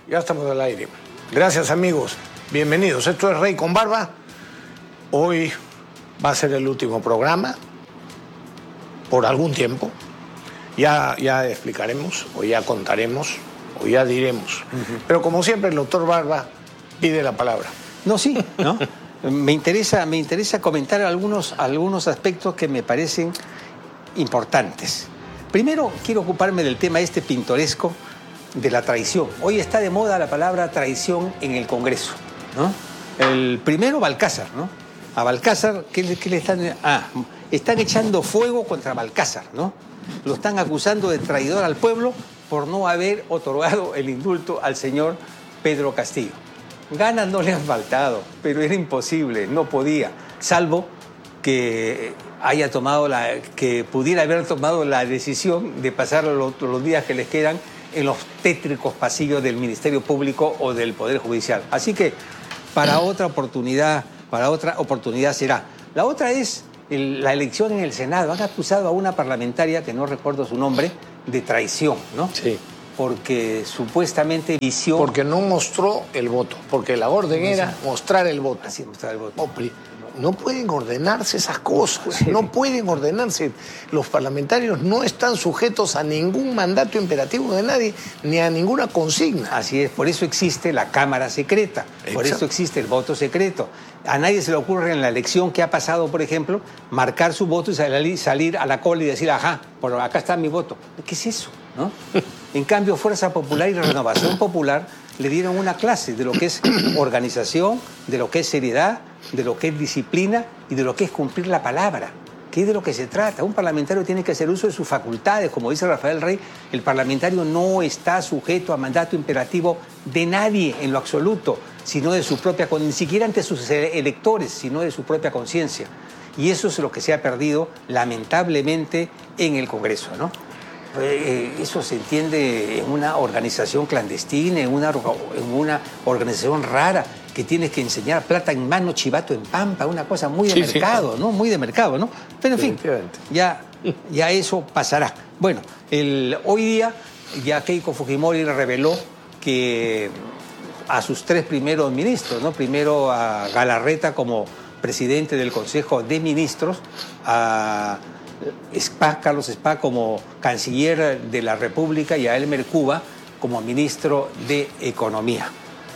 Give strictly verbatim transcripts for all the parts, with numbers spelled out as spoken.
Ya estamos al aire. Gracias, amigos. Bienvenidos. Esto es Rey con Barba. Hoy va a ser el último programa por algún tiempo. Ya, ya explicaremos, o ya contaremos, o ya diremos. Uh-huh. Pero como siempre, el doctor Barba pide la palabra. No, sí, ¿no? me, interesa, me interesa comentar algunos, algunos aspectos que me parecen importantes. Primero, quiero ocuparme del tema este pintoresco de la traición. Hoy está de moda la palabra traición en el Congreso, ¿no? El primero, Balcázar, ¿no? A Balcázar, ¿qué le, qué le están...? Ah, están echando fuego contra Balcázar, ¿no? Lo están acusando de traidor al pueblo por no haber otorgado el indulto al señor Pedro Castillo. Ganas no le han faltado, pero era imposible, no podía, salvo que haya tomado la, que pudiera haber tomado la decisión de pasar los, los días que les quedan en los tétricos pasillos del Ministerio Público o del Poder Judicial. Así que para otra oportunidad, para otra oportunidad será. La otra es el, la elección en el Senado. Han acusado a una parlamentaria, que no recuerdo su nombre, de traición, ¿no? Sí. Porque supuestamente vició... Porque no mostró el voto, porque la orden era mostrar el voto. Así, mostrar el voto. Opri. No pueden ordenarse esas cosas, no pueden ordenarse. Los parlamentarios no están sujetos a ningún mandato imperativo de nadie, ni a ninguna consigna. Así es, por eso existe la Cámara Secreta, Exacto. Por eso existe el voto secreto. A nadie se le ocurre en la elección que ha pasado, por ejemplo, marcar su voto y salir a la cola y decir, ajá, por acá está mi voto. ¿Qué es eso? ¿No? En cambio, Fuerza Popular y Renovación Popular le dieron una clase de lo que es organización, de lo que es seriedad, de lo que es disciplina y de lo que es cumplir la palabra, que es de lo que se trata. Un parlamentario tiene que hacer uso de sus facultades, como dice Rafael Rey, el parlamentario no está sujeto a mandato imperativo de nadie en lo absoluto, sino de su propia, ni siquiera ante sus electores, sino de su propia conciencia. Y eso es lo que se ha perdido, lamentablemente, en el Congreso, ¿no? Eh, eso se entiende en una organización clandestina, en una, en una organización rara, que tienes que enseñar plata en mano, chivato en pampa, una cosa muy de sí, mercado, sí. ¿no? Muy de mercado, ¿no? Pero en fin, ya, ya eso pasará. Bueno, el, hoy día ya Keiko Fujimori reveló que a sus tres primeros ministros, ¿no? Primero a Galarreta como presidente del Consejo de Ministros, a Spa, Carlos Spa como canciller de la República y a Elmer Cuba como ministro de Economía.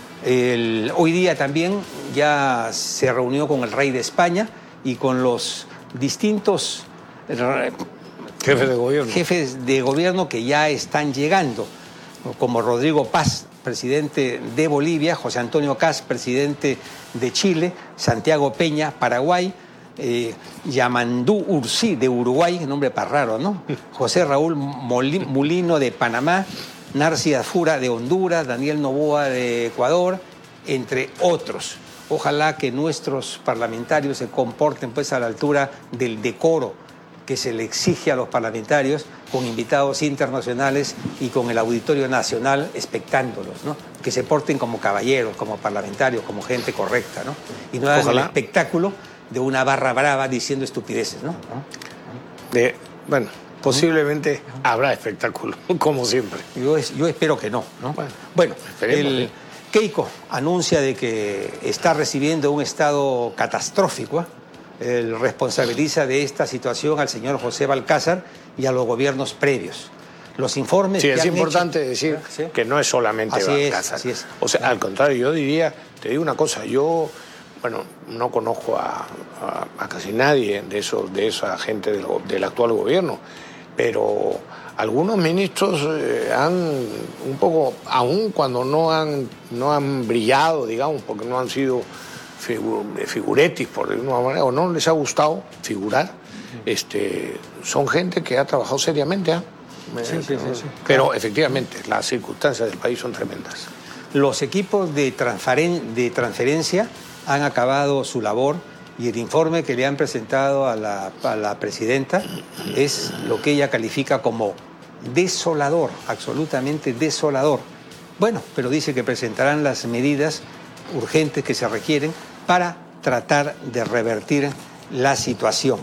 El, hoy día también ya se reunió con el rey de España y con los distintos jefes de gobierno. jefes de gobierno que ya están llegando, como Rodrigo Paz, presidente de Bolivia, José Antonio Kast, presidente de Chile, Santiago Peña, Paraguay, eh, Yamandú Ursi, de Uruguay, nombre para raro, ¿no? José Raúl Mulino, de Panamá, Narci Afura, de Honduras, Daniel Noboa, de Ecuador, entre otros. Ojalá que nuestros parlamentarios se comporten pues a la altura del decoro que se le exige a los parlamentarios, con invitados internacionales y con el Auditorio Nacional expectándolos, ¿no? Que se porten como caballeros, como parlamentarios, como gente correcta, ¿no? Y no hagan el espectáculo de una barra brava diciendo estupideces, ¿no? De, bueno, posiblemente habrá espectáculo, como siempre. Yo, es, yo espero que no, ¿no? Bueno, bueno el Keiko anuncia de que está recibiendo un estado catastrófico, ¿eh? Él responsabiliza de esta situación al señor José Balcázar y a los gobiernos previos. Los informes sí, que es han importante hecho, decir ¿sí? que no es solamente así Balcázar. Es, así es. O sea, al contrario, yo diría, te digo una cosa, yo, bueno, no conozco a, a, a casi nadie de, eso, de esa gente del, del actual gobierno, pero algunos ministros eh, han un poco, aun cuando no han, no han brillado, digamos, porque no han sido figuretis, por de alguna manera, o no les ha gustado figurar, este, son gente que ha trabajado seriamente, ¿eh? Sí, sí, sí, sí. Pero claro, efectivamente las circunstancias del país son tremendas. Los equipos de, transferen de transferencia han acabado su labor y el informe que le han presentado a la, a la presidenta es lo que ella califica como desolador, absolutamente desolador. Bueno, pero dice que presentarán las medidas urgentes que se requieren para tratar de revertir la situación.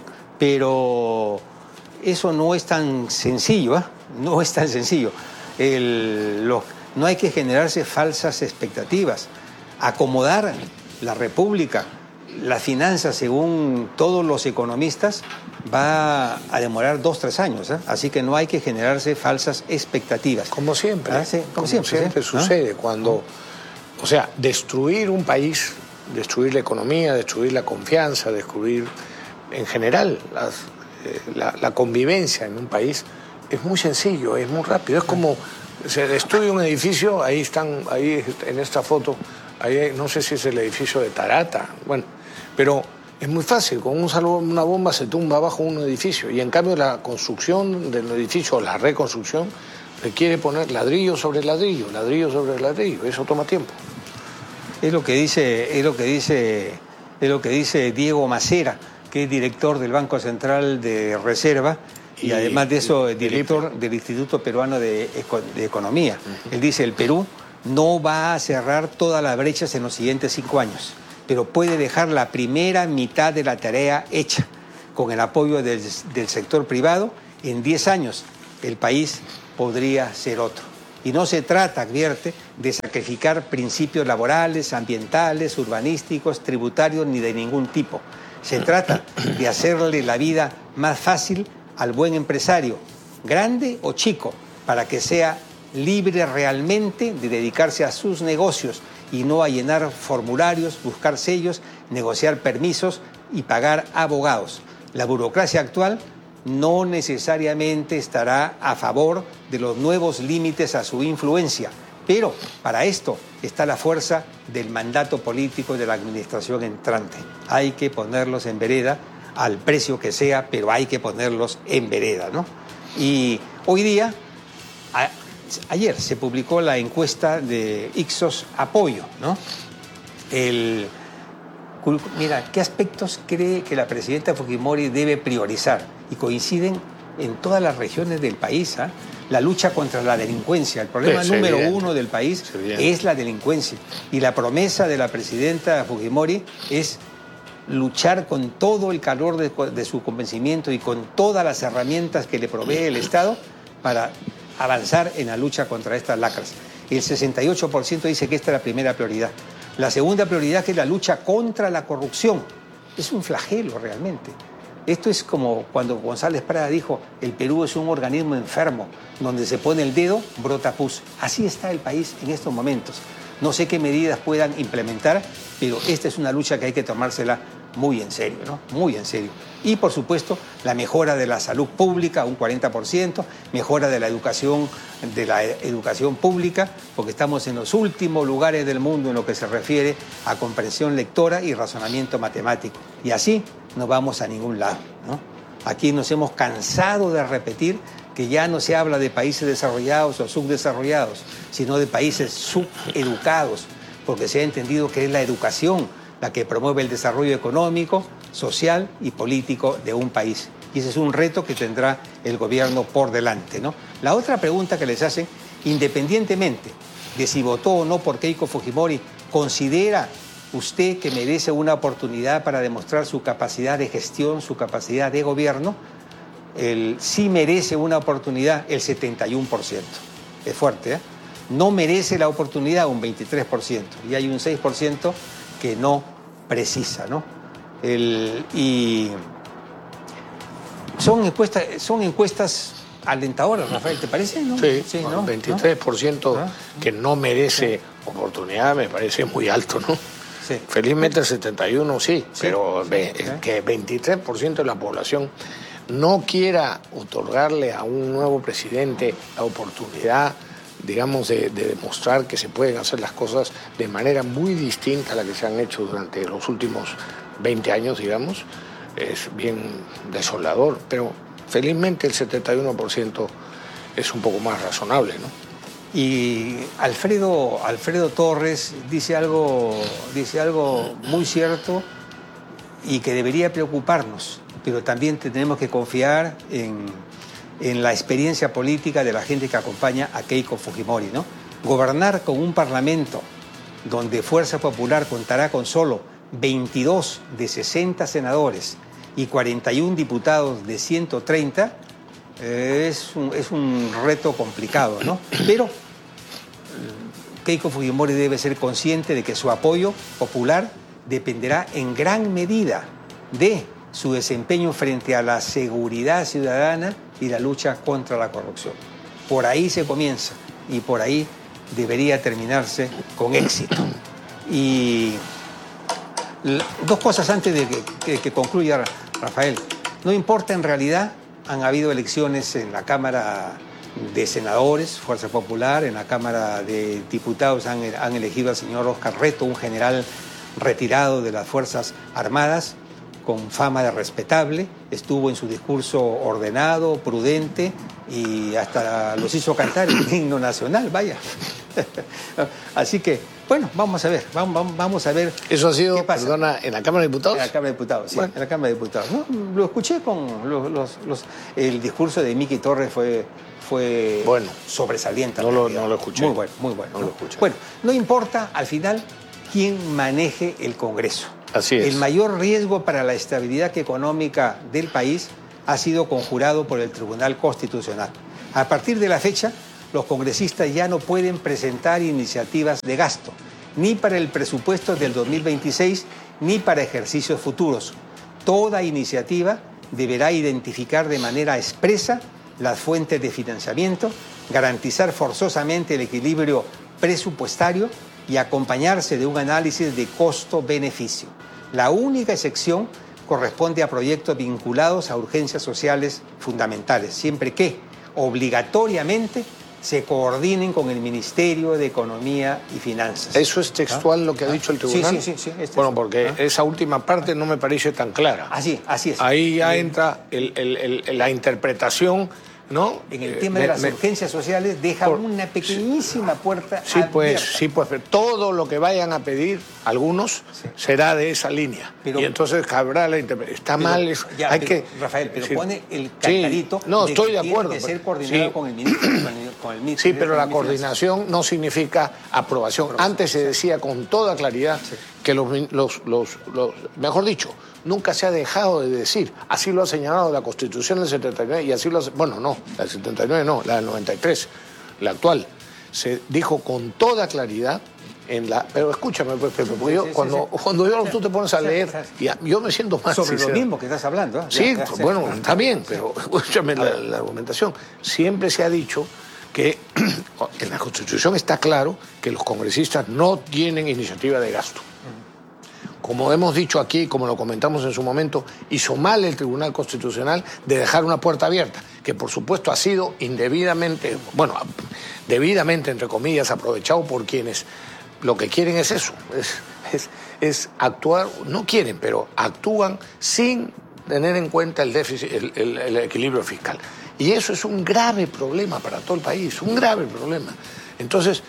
Pero eso no es tan sencillo, ¿eh? No es tan sencillo. El, lo, no hay que generarse falsas expectativas. Acomodar la República, las finanzas, según todos los economistas, va a demorar dos, tres años, ¿eh? Así que no hay que generarse falsas expectativas. Como siempre, ¿Ah? Sí, como, como siempre, siempre ¿sí? sucede, ¿Ah? cuando, o sea, destruir un país, destruir la economía, destruir la confianza, destruir en general las, eh, la, la convivencia en un país, es muy sencillo, es muy rápido. Es como se destruye un edificio, ahí están, ahí en esta foto, ahí no sé si es el edificio de Tarata, bueno, pero es muy fácil, con un salón, una bomba se tumba abajo un edificio, y en cambio la construcción del edificio, o la reconstrucción, requiere poner ladrillo sobre ladrillo, ladrillo sobre ladrillo, eso toma tiempo. Es lo que dice, es lo que dice, es lo que dice Diego Macera, que es director del Banco Central de Reserva y, y además de eso, y, director del Instituto Peruano de, Eco, de Economía. Uh-huh. Él dice, el Perú no va a cerrar todas las brechas en los siguientes cinco años, pero puede dejar la primera mitad de la tarea hecha. Con el apoyo del, del sector privado, en diez años el país podría ser otro. Y no se trata, advierte, de sacrificar principios laborales, ambientales, urbanísticos, tributarios, ni de ningún tipo. Se trata de hacerle la vida más fácil al buen empresario, grande o chico, para que sea libre realmente de dedicarse a sus negocios y no a llenar formularios, buscar sellos, negociar permisos y pagar abogados. La burocracia actual no necesariamente estará a favor de los nuevos límites a su influencia, pero para esto está la fuerza del mandato político de la administración entrante. Hay que ponerlos en vereda al precio que sea, pero hay que ponerlos en vereda, ¿no? Y hoy día, a, ayer se publicó la encuesta de Ipsos Apoyo, ¿no? El, mira, ¿qué aspectos cree que la presidenta Fujimori debe priorizar? Y coinciden en todas las regiones del país, ¿eh? La lucha contra la delincuencia. El problema sí, número evidente. uno del país es la delincuencia. Y la promesa de la presidenta Fujimori es luchar con todo el calor de, de su convencimiento y con todas las herramientas que le provee el Estado para avanzar en la lucha contra estas lacras. El sesenta y ocho por ciento dice que esta es la primera prioridad. La segunda prioridad, que es la lucha contra la corrupción. Es un flagelo realmente. Esto es como cuando González Prada dijo, el Perú es un organismo enfermo, donde se pone el dedo, brota pus. Así está el país en estos momentos. No sé qué medidas puedan implementar, pero esta es una lucha que hay que tomársela muy en serio, ¿no? Muy en serio. Y, por supuesto, la mejora de la salud pública, un cuarenta por ciento, mejora de la educación, de la educación pública, porque estamos en los últimos lugares del mundo en lo que se refiere a comprensión lectora y razonamiento matemático. Y así no vamos a ningún lado, ¿no? Aquí nos hemos cansado de repetir que ya no se habla de países desarrollados o subdesarrollados, sino de países subeducados, porque se ha entendido que es la educación la que promueve el desarrollo económico, social y político de un país. Y ese es un reto que tendrá el gobierno por delante, ¿no? La otra pregunta que les hacen, independientemente de si votó o no por Keiko Fujimori, ¿considera usted que merece una oportunidad para demostrar su capacidad de gestión, su capacidad de gobierno? El sí merece una oportunidad, el setenta y uno por ciento. Es fuerte, ¿eh? No merece la oportunidad, un veintitrés por ciento. Y hay un seis por ciento que no precisa, ¿no? El, y son encuestas, son encuestas alentadoras, Rafael, ¿te parece? ¿No? Sí, sí, ¿no? veintitrés por ciento ¿no? Que no merece sí. oportunidad me parece muy alto, ¿no? Sí. Felizmente el setenta y uno sí, sí pero sí, ve, sí. que veintitrés por ciento de la población no quiera otorgarle a un nuevo presidente la oportunidad, digamos, de, de demostrar que se pueden hacer las cosas de manera muy distinta a la que se han hecho durante los últimos veinte años, digamos, es bien desolador. Pero felizmente el setenta y uno por ciento es un poco más razonable, ¿no? Y Alfredo, Alfredo Torres dice algo, dice algo muy cierto y que debería preocuparnos, pero también tenemos que confiar en, en la experiencia política de la gente que acompaña a Keiko Fujimori, ¿no? Gobernar con un parlamento donde Fuerza Popular contará con solo veintidós de sesenta senadores y cuarenta y uno diputados de ciento treinta, es un, es un reto complicado, ¿no? Pero Keiko Fujimori debe ser consciente de que su apoyo popular dependerá en gran medida de su desempeño frente a la seguridad ciudadana y la lucha contra la corrupción. Por ahí se comienza y por ahí debería terminarse con éxito. Y dos cosas antes de que, que, que concluya Rafael. No importa en realidad, han habido elecciones en la Cámara de Senadores, Fuerza Popular, en la Cámara de Diputados han, han elegido al señor Oscar Reto, un general retirado de las Fuerzas Armadas, con fama de respetable, estuvo en su discurso ordenado, prudente y hasta los hizo cantar el himno nacional, vaya. Así que, bueno, vamos a ver, vamos, vamos a ver. ¿Eso ha sido, perdona, en la Cámara de Diputados? En la Cámara de Diputados, sí, bueno. en la Cámara de Diputados. ¿No? Lo escuché con los, los, los... El discurso de Miki Torres fue, fue bueno, sobresaliente. No lo, no lo escuché. Muy bueno, muy bueno. No ¿no? lo escuché. Bueno, no importa al final quién maneje el Congreso. Así es. El mayor riesgo para la estabilidad económica del país ha sido conjurado por el Tribunal Constitucional. A partir de la fecha, los congresistas ya no pueden presentar iniciativas de gasto, ni para el presupuesto del dos mil veintiséis, ni para ejercicios futuros. Toda iniciativa deberá identificar de manera expresa las fuentes de financiamiento, garantizar forzosamente el equilibrio presupuestario y acompañarse de un análisis de costo-beneficio. La única excepción corresponde a proyectos vinculados a urgencias sociales fundamentales, siempre que obligatoriamente se coordinen con el Ministerio de Economía y Finanzas. ¿Eso es textual ¿Ah? lo que ha ¿Ah? dicho el tribunal? Sí, sí, sí. sí bueno, porque ¿Ah? esa última parte no me parece tan clara. Así, así es. Ahí ya entra el, el, el, la interpretación, ¿no? En el tema eh, de las me, urgencias sociales deja por, una pequeñísima puerta sí, abierta. Pues, sí, pues, todo lo que vayan a pedir algunos sí. será de esa línea. Pero, y entonces cabrá la interpretación. Está pero, mal eso. Ya, hay pero, que, Rafael, pero sí, pone el cantadito sí, no, de estoy que de acuerdo, tiene que pero, ser coordinado sí. con el ministro. Con el, con el ministro sí, pero la coordinación no significa aprobación. aprobación. Antes se decía con toda claridad sí. que los, los, los, los, mejor dicho, nunca se ha dejado de decir. Así lo ha señalado la Constitución del setenta y nueve y así lo hace, bueno, no, la del setenta y nueve no, la del noventa y tres, la actual. Se dijo con toda claridad en la... Pero escúchame, pues, Pepe, porque yo, sí, sí, cuando, sí. cuando yo, tú te pones a leer, ya, yo me siento más sobre sincero. Lo mismo que estás hablando. ¿eh? Sí, ya, ya, pues, bueno, está bien, pero escúchame la, la argumentación. Siempre se ha dicho que en la Constitución está claro que los congresistas no tienen iniciativa de gasto. Como hemos dicho aquí, como lo comentamos en su momento, hizo mal el Tribunal Constitucional de dejar una puerta abierta, que por supuesto ha sido indebidamente, bueno, debidamente, entre comillas, aprovechado por quienes lo que quieren es eso, es, es, es actuar, no quieren, pero actúan sin tener en cuenta el déficit, el, el, el equilibrio fiscal. Y eso es un grave problema para todo el país, un grave problema. Entonces,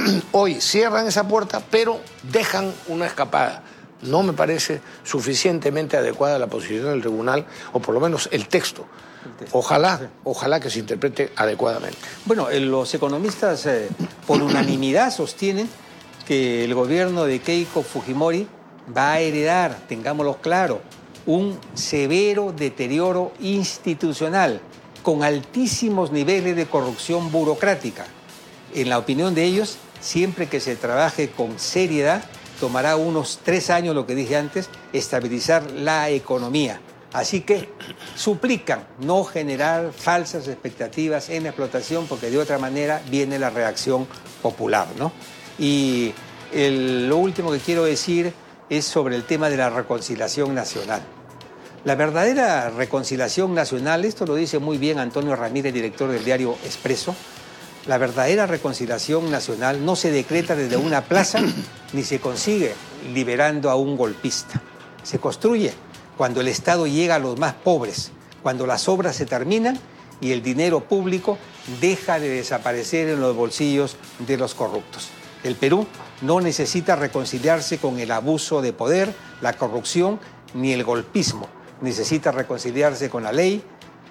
hoy cierran esa puerta, pero dejan una escapada. No me parece suficientemente adecuada la posición del tribunal, o por lo menos el texto. Ojalá, ojalá que se interprete adecuadamente. Bueno, los economistas eh, por unanimidad sostienen que el gobierno de Keiko Fujimori va a heredar, tengámoslo claro, un severo deterioro institucional con altísimos niveles de corrupción burocrática. En la opinión de ellos, siempre que se trabaje con seriedad, tomará unos tres años, lo que dije antes, estabilizar la economía. Así que suplican no generar falsas expectativas en la explotación, porque de otra manera viene la reacción popular, ¿no? Y el, lo último que quiero decir es sobre el tema de la reconciliación nacional. La verdadera reconciliación nacional, esto lo dice muy bien Antonio Ramírez, director del diario Expreso, la verdadera reconciliación nacional no se decreta desde una plaza ni se consigue liberando a un golpista. Se construye cuando el Estado llega a los más pobres, cuando las obras se terminan y el dinero público deja de desaparecer en los bolsillos de los corruptos. El Perú no necesita reconciliarse con el abuso de poder, la corrupción ni el golpismo. Necesita reconciliarse con la ley,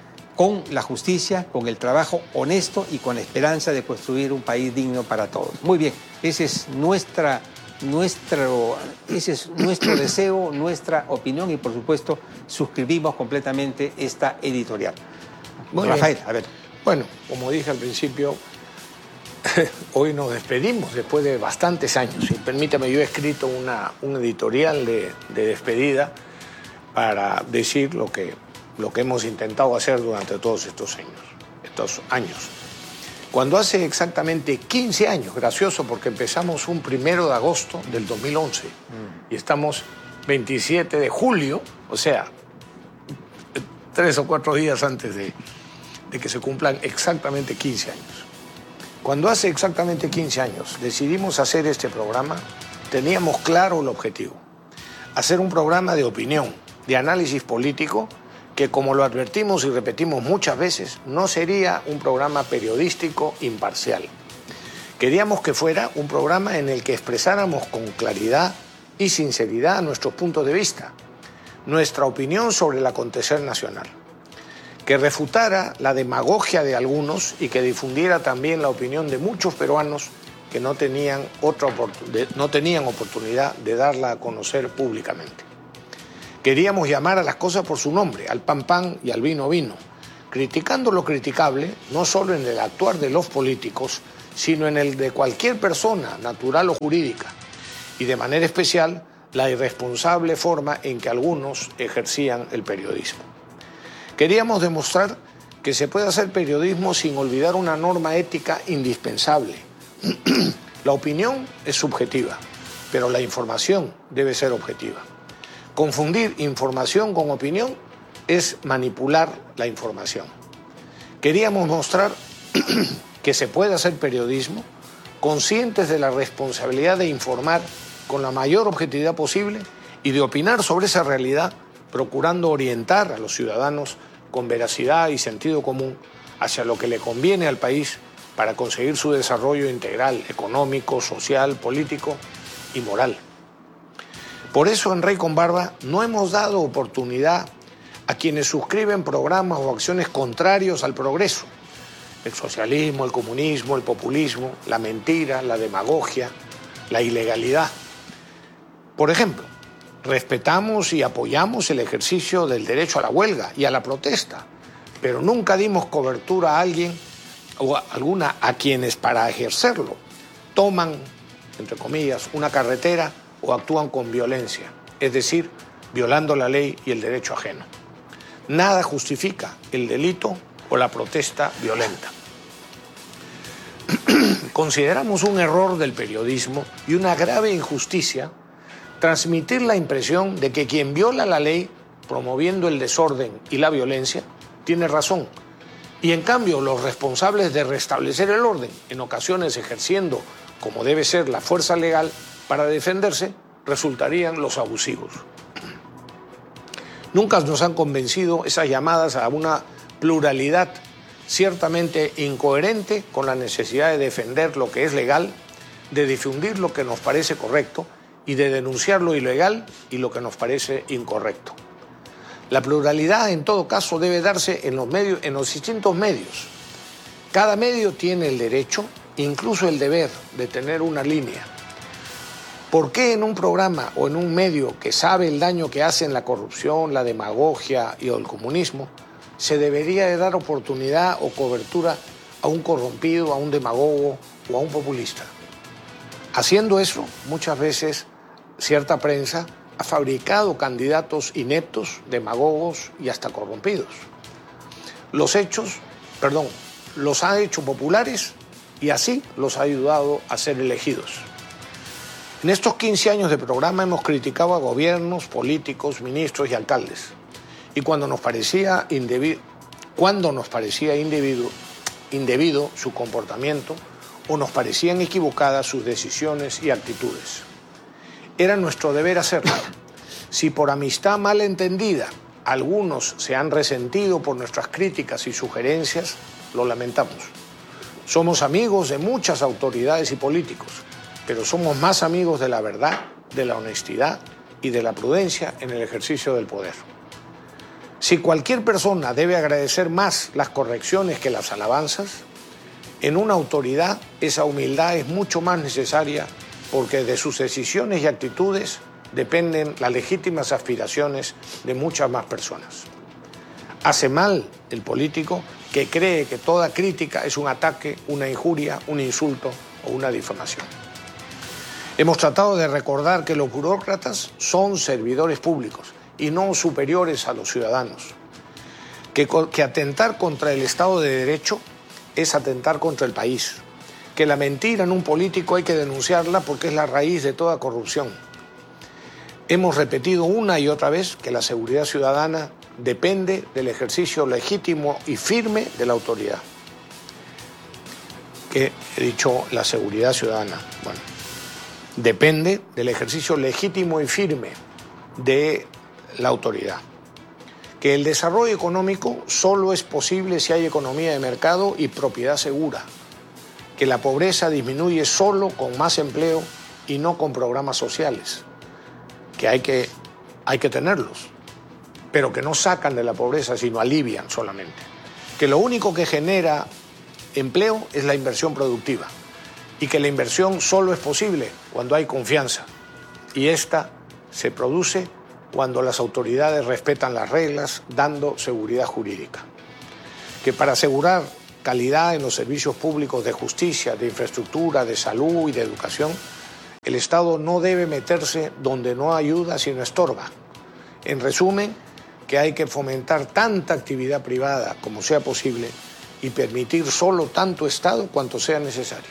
con la justicia, con el trabajo honesto y con la esperanza de construir un país digno para todos. Muy bien, ese es nuestra, nuestro, ese es nuestro deseo, nuestra opinión y por supuesto suscribimos completamente esta editorial. Muy Rafael, bien. a ver. Bueno, como dije al principio, hoy nos despedimos después de bastantes años. Y permítame, yo he escrito una, un editorial de, de despedida para decir lo que, lo que hemos intentado hacer durante todos estos años. Estos años. Cuando hace exactamente quince años, gracioso porque empezamos un primero de agosto del dos mil once mm. y estamos veintisiete de julio, o sea, tres o cuatro días antes de, de que se cumplan exactamente quince años. Cuando hace exactamente quince años decidimos hacer este programa, teníamos claro el objetivo: hacer un programa de opinión, de análisis político, que, como lo advertimos y repetimos muchas veces, no sería un programa periodístico imparcial. Queríamos que fuera un programa en el que expresáramos con claridad y sinceridad nuestros puntos de vista, nuestra opinión sobre el acontecer nacional, que refutara la demagogia de algunos y que difundiera también la opinión de muchos peruanos que no tenían, otra no tenían oportunidad de darla a conocer públicamente. Queríamos llamar a las cosas por su nombre, al pan pan y al vino vino, criticando lo criticable, no solo en el actuar de los políticos, sino en el de cualquier persona, natural o jurídica, y de manera especial la irresponsable forma en que algunos ejercían el periodismo. Queríamos demostrar que se puede hacer periodismo sin olvidar una norma ética indispensable. La opinión es subjetiva, pero la información debe ser objetiva. Confundir información con opinión es manipular la información. Queríamos mostrar que se puede hacer periodismo conscientes de la responsabilidad de informar con la mayor objetividad posible y de opinar sobre esa realidad, procurando orientar a los ciudadanos con veracidad y sentido común hacia lo que le conviene al país para conseguir su desarrollo integral, económico, social, político y moral. Por eso en Rey con Barba no hemos dado oportunidad a quienes suscriben programas o acciones contrarios al progreso: el socialismo, el comunismo, el populismo, la mentira, la demagogia, la ilegalidad. Por ejemplo, respetamos y apoyamos el ejercicio del derecho a la huelga y a la protesta, pero nunca dimos cobertura a alguien o a alguna a quienes para ejercerlo toman, entre comillas, una carretera o actúan con violencia, es decir, violando la ley y el derecho ajeno. Nada justifica el delito o la protesta violenta. Consideramos un error del periodismo y una grave injusticia transmitir la impresión de que quien viola la ley promoviendo el desorden y la violencia tiene razón, y en cambio los responsables de restablecer el orden, en ocasiones ejerciendo como debe ser la fuerza legal para defenderse, resultarían los abusivos. Nunca nos han convencido esas llamadas a una pluralidad ciertamente incoherente con la necesidad de defender lo que es legal, de difundir lo que nos parece correcto y de denunciar lo ilegal y lo que nos parece incorrecto. La pluralidad, en todo caso, debe darse en los medios, en los distintos medios. Cada medio tiene el derecho, incluso el deber, de tener una línea. ¿Por qué en un programa o en un medio que sabe el daño que hacen la corrupción, la demagogia y el comunismo, se debería de dar oportunidad o cobertura a un corrompido, a un demagogo o a un populista? Haciendo eso, muchas veces cierta prensa ha fabricado candidatos ineptos, demagogos y hasta corrompidos. Los hechos, perdón, los ha hecho populares y así los ha ayudado a ser elegidos. En estos quince años de programa hemos criticado a gobiernos, políticos, ministros y alcaldes. Y cuando nos parecía indebido, cuando nos parecía indebido, indebido su comportamiento o nos parecían equivocadas sus decisiones y actitudes. Era nuestro deber hacerlo. Si por amistad mal entendida algunos se han resentido por nuestras críticas y sugerencias, lo lamentamos. Somos amigos de muchas autoridades y políticos, pero somos más amigos de la verdad, de la honestidad y de la prudencia en el ejercicio del poder. Si cualquier persona debe agradecer más las correcciones que las alabanzas, en una autoridad esa humildad es mucho más necesaria, porque de sus decisiones y actitudes dependen las legítimas aspiraciones de muchas más personas. Hace mal el político que cree que toda crítica es un ataque, una injuria, un insulto o una difamación. Hemos tratado de recordar que los burócratas son servidores públicos y no superiores a los ciudadanos, que, que atentar contra el Estado de Derecho es atentar contra el país, que la mentira en un político hay que denunciarla porque es la raíz de toda corrupción. Hemos repetido una y otra vez que la seguridad ciudadana depende del ejercicio legítimo y firme de la autoridad. Que he dicho la seguridad ciudadana, bueno, depende del ejercicio legítimo y firme de la autoridad. Que el desarrollo económico solo es posible si hay economía de mercado y propiedad segura. Que la pobreza disminuye solo con más empleo y no con programas sociales. Que hay que, hay que tenerlos, pero que no sacan de la pobreza, sino alivian solamente. Que lo único que genera empleo es la inversión productiva y que la inversión solo es posible cuando hay confianza. Y esta se produce cuando las autoridades respetan las reglas, dando seguridad jurídica. Que para asegurar calidad en los servicios públicos de justicia, de infraestructura, de salud y de educación, el Estado no debe meterse donde no ayuda sino estorba. En resumen, que hay que fomentar tanta actividad privada como sea posible y permitir solo tanto Estado cuanto sea necesario.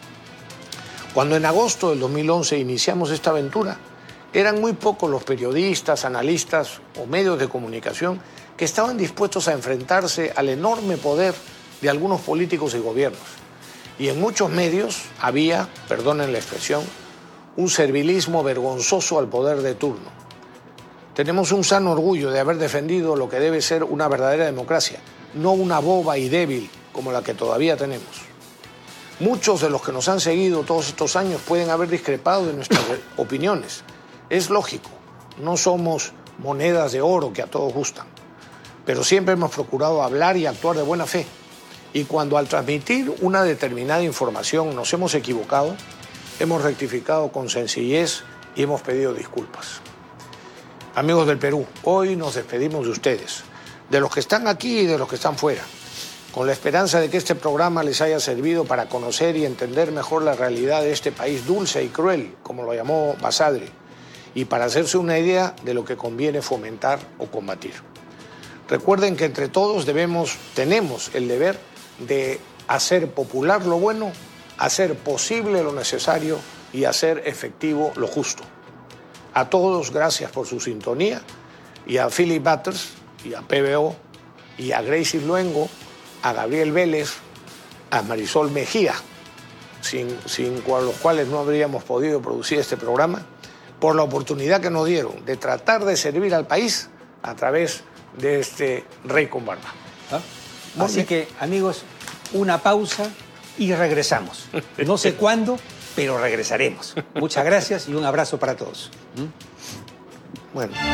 Cuando en agosto del dos mil once iniciamos esta aventura, eran muy pocos los periodistas, analistas o medios de comunicación que estaban dispuestos a enfrentarse al enorme poder de algunos políticos y gobiernos. Y en muchos medios había, perdonen la expresión, un servilismo vergonzoso al poder de turno. Tenemos un sano orgullo de haber defendido lo que debe ser una verdadera democracia, no una boba y débil como la que todavía tenemos. Muchos de los que nos han seguido todos estos años pueden haber discrepado de nuestras opiniones. Es lógico, no somos monedas de oro que a todos gustan, pero siempre hemos procurado hablar y actuar de buena fe. Y cuando al transmitir una determinada información nos hemos equivocado, hemos rectificado con sencillez y hemos pedido disculpas. Amigos del Perú, hoy nos despedimos de ustedes, de los que están aquí y de los que están fuera, con la esperanza de que este programa les haya servido para conocer y entender mejor la realidad de este país dulce y cruel, como lo llamó Basadre, y para hacerse una idea de lo que conviene fomentar o combatir. Recuerden que entre todos debemos, tenemos el deber de hacer popular lo bueno, hacer posible lo necesario y hacer efectivo lo justo. A todos, gracias por su sintonía, y a Philip Butters, y a P B O, y a Gracie Luengo, a Gabriel Vélez, a Marisol Mejía, sin, sin los cuales no habríamos podido producir este programa, por la oportunidad que nos dieron de tratar de servir al país a través de este Rey con Barba. ¿Ah? Así que, amigos, una pausa y regresamos. No sé cuándo, pero regresaremos. Muchas gracias y un abrazo para todos. Bueno.